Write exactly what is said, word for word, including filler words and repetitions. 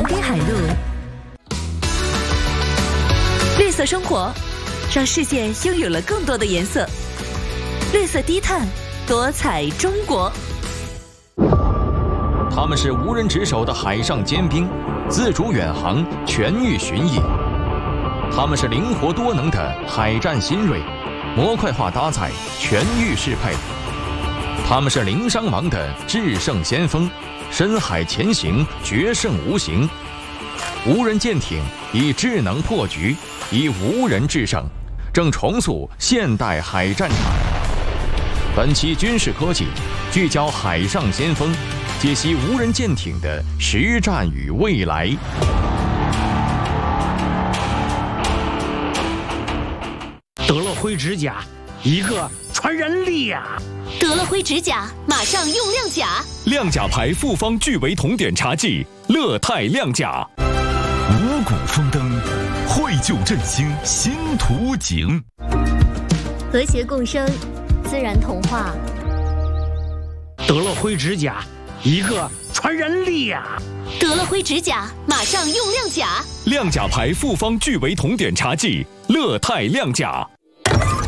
滨海路。绿色生活，让世界拥有了更多的颜色。绿色低碳，多彩中国。 他们是无人值守的海上尖兵，自主远航，全域巡弋。他们是灵活多能的海战新锐，模块化搭载，全域适配。他们是零伤亡的制胜先锋，深海潜行，决胜无形。无人舰艇以智能破局，以无人制胜，正重塑现代海战场。本期军事科技聚焦海上先锋，解析无人舰艇的实战与未来。 德乐辉指甲，一个传人力呀！ 德乐辉指甲，马上用亮甲。 亮甲牌复方聚维酮碘茶剂，乐泰亮甲。 五谷丰登，绘就振兴新图景。 和谐共生，自然童话。 德乐辉指甲，一个传人力呀！ 德乐辉指甲，马上用亮甲。 亮甲牌复方聚维酮碘茶剂，乐泰亮甲。